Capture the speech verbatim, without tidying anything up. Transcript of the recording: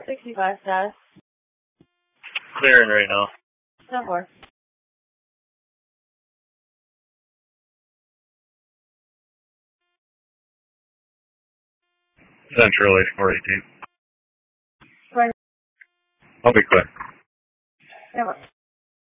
sixty-five status. Clearing right now. ten four. Central eight four eight two. Right. I'll be quick. ten four.